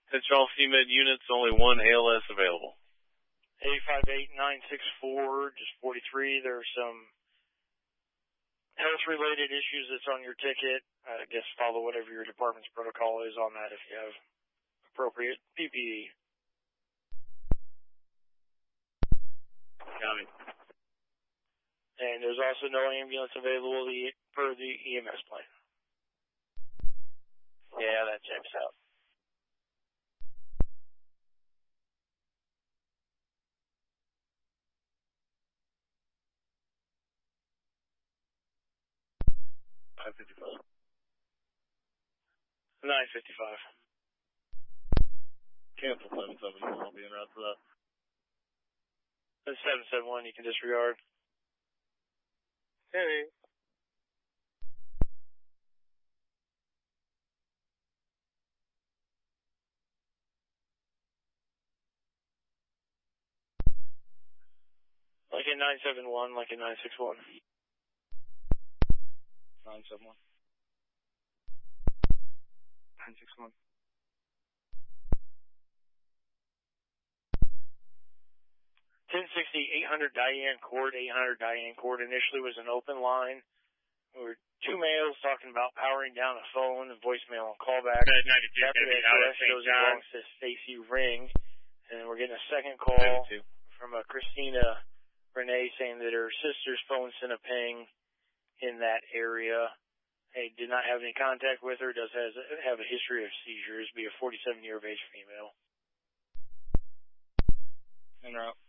Attention all FEMED units, only one ALS available. 858964, just 43. There are some health-related issues that's on your ticket. I guess follow whatever your department's protocol is on that if you have appropriate PPE. Got it. And there's also no ambulance available per the EMS plan. Yeah, that checks out. $555. 955. Cancel 771. I'll be en route for that. That's 771. You can disregard. Hey. Like in 971, like in 961. 971. 961. 1060, 800 Diane Court. 800 Diane Court initially was an open line. We were two males talking about powering down a phone and voicemail and callback. After that, shows it belongs to Stacy Ring. And we're getting a second call from Christina Renee saying that her sister's phone sent a ping in that area. Hey, did not have any contact with her, does have a history of seizures, be a 47-year of age female. En route.